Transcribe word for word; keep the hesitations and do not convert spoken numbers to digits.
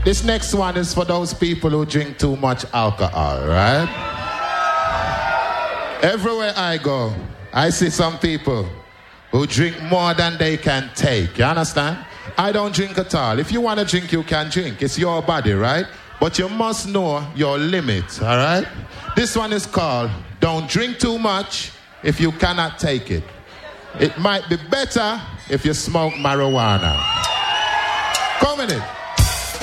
This next one is for those people who drink too much alcohol, right? Everywhere I go, I see some people who drink more than they can take. You understand? I don't drink at all. If you want to drink, you can drink. It's your body, right? But you must know your limit, all right? This one is called Don't Drink Too Much If You Cannot Take It. It might be better if you smoke marijuana. Come in it.